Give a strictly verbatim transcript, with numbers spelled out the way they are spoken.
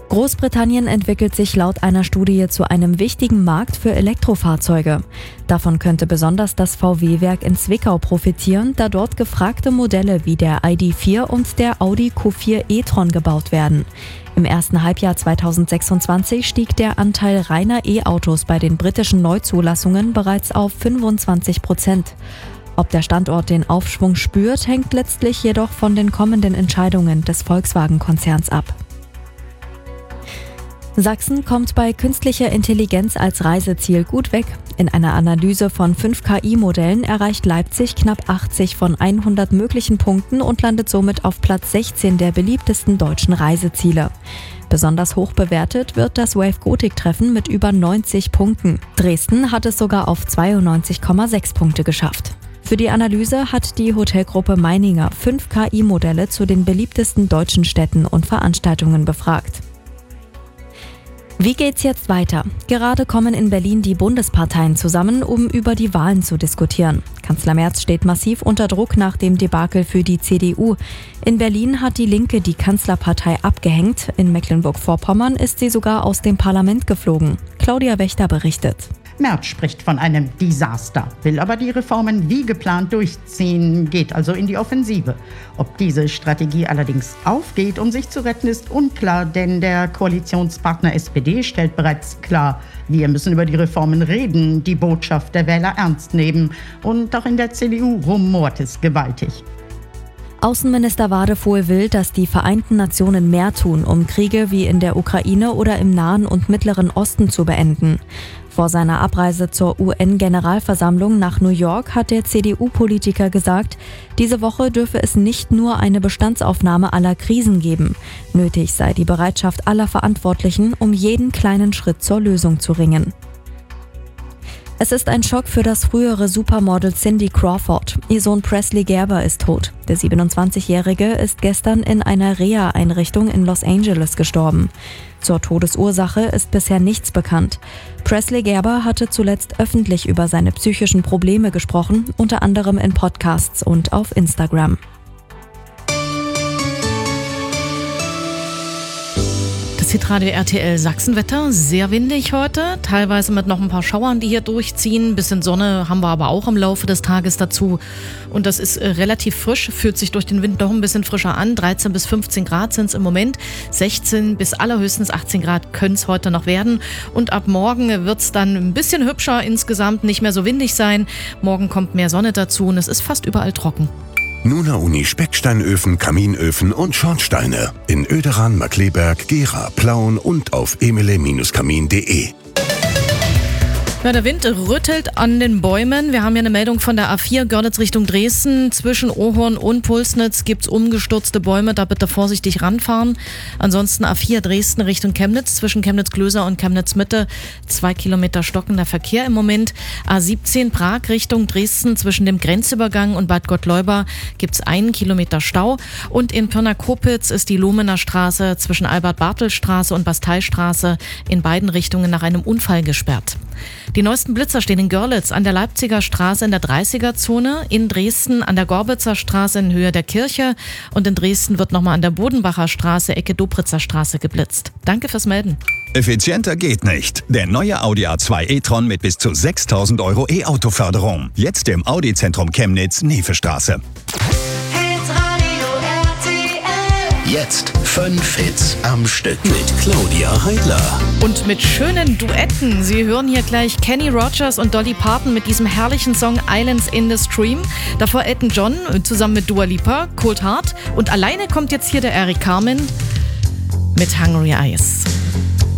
Großbritannien entwickelt sich laut einer Studie zu einem wichtigen Markt für Elektrofahrzeuge. Davon könnte besonders das V W-Werk in Zwickau profitieren, da dort gefragte Modelle wie der I D vier und der Audi Q vier e-tron gebaut werden. Im ersten Halbjahr zweitausendsechsundzwanzig stieg der Anteil reiner E-Autos bei den britischen Neuzulassungen bereits auf fünfundzwanzig Prozent. Ob der Standort den Aufschwung spürt, hängt letztlich jedoch von den kommenden Entscheidungen des Volkswagen-Konzerns ab. Sachsen kommt bei künstlicher Intelligenz als Reiseziel gut weg. In einer Analyse von fünf K I-Modellen erreicht Leipzig knapp achtzig von hundert möglichen Punkten und landet somit auf Platz sechzehn der beliebtesten deutschen Reiseziele. Besonders hoch bewertet wird das Wave-Gotik-Treffen mit über neunzig Punkten. Dresden hat es sogar auf zweiundneunzig Komma sechs Punkte geschafft. Für die Analyse hat die Hotelgruppe Meininger fünf K I-Modelle zu den beliebtesten deutschen Städten und Veranstaltungen befragt. Wie geht's jetzt weiter? Gerade kommen in Berlin die Bundesparteien zusammen, um über die Wahlen zu diskutieren. Kanzler Merz steht massiv unter Druck nach dem Debakel für die C D U. In Berlin hat die Linke die Kanzlerpartei abgehängt. In Mecklenburg-Vorpommern ist sie sogar aus dem Parlament geflogen. Claudia Wächter berichtet. Merz spricht von einem Desaster, will aber die Reformen wie geplant durchziehen, geht also in die Offensive. Ob diese Strategie allerdings aufgeht, um sich zu retten, ist unklar, denn der Koalitionspartner S P D stellt bereits klar, wir müssen über die Reformen reden, die Botschaft der Wähler ernst nehmen. Und auch in der C D U rumort es gewaltig. Außenminister Wadefuhl will, dass die Vereinten Nationen mehr tun, um Kriege wie in der Ukraine oder im Nahen und Mittleren Osten zu beenden. Vor seiner Abreise zur U N-Generalversammlung nach New York hat der C D U-Politiker gesagt, diese Woche dürfe es nicht nur eine Bestandsaufnahme aller Krisen geben. Nötig sei die Bereitschaft aller Verantwortlichen, um jeden kleinen Schritt zur Lösung zu ringen. Es ist ein Schock für das frühere Supermodel Cindy Crawford. Ihr Sohn Presley Gerber ist tot. Der siebenundzwanzigjährige ist gestern in einer Reha-Einrichtung in Los Angeles gestorben. Zur Todesursache ist bisher nichts bekannt. Presley Gerber hatte zuletzt öffentlich über seine psychischen Probleme gesprochen, unter anderem in Podcasts und auf Instagram. Hitradio R T L Sachsenwetter, sehr windig heute, teilweise mit noch ein paar Schauern, die hier durchziehen. Ein bisschen Sonne haben wir aber auch im Laufe des Tages dazu. Und das ist äh, relativ frisch, fühlt sich durch den Wind noch ein bisschen frischer an. dreizehn bis fünfzehn Grad sind es im Moment, sechzehn bis allerhöchstens achtzehn Grad können es heute noch werden. Und ab morgen wird es dann ein bisschen hübscher insgesamt, nicht mehr so windig sein. Morgen kommt mehr Sonne dazu und es ist fast überall trocken. Nuna Uni Specksteinöfen, Kaminöfen und Schornsteine in Oederan, Markkleeberg, Gera, Plauen und auf emile Bindestrich kamin punkt de. Ja, der Wind rüttelt an den Bäumen. Wir haben hier eine Meldung von der A vier Görlitz Richtung Dresden. Zwischen Ohorn und Pulsnitz gibt's umgestürzte Bäume, da bitte vorsichtig ranfahren. Ansonsten A vier Dresden Richtung Chemnitz, zwischen Chemnitz-Klöser und Chemnitz-Mitte. Zwei Kilometer stockender Verkehr im Moment. A siebzehn Prag Richtung Dresden, zwischen dem Grenzübergang und Bad Gottleuba gibt's einen Kilometer Stau. Und in Pirna-Kopitz ist die Lomener Straße zwischen Albert-Bartel-Straße und Basteistraße in beiden Richtungen nach einem Unfall gesperrt. Die neuesten Blitzer stehen in Görlitz an der Leipziger Straße in der dreißiger-Zone, in Dresden an der Gorbitzer Straße in Höhe der Kirche und in Dresden wird nochmal an der Bodenbacher Straße, Ecke Dobritzer Straße geblitzt. Danke fürs Melden. Effizienter geht nicht. Der neue Audi A zwei e-tron mit bis zu sechstausend Euro E-Auto-Förderung. Jetzt im Audi-Zentrum Chemnitz, Niefestraße. Jetzt fünf Hits am Stück mit Claudia Heidler. Und mit schönen Duetten. Sie hören hier gleich Kenny Rogers und Dolly Parton mit diesem herrlichen Song Islands in the Stream. Davor Elton John zusammen mit Dua Lipa, Cold Heart. Und alleine kommt jetzt hier der Eric Carmen mit Hungry Eyes.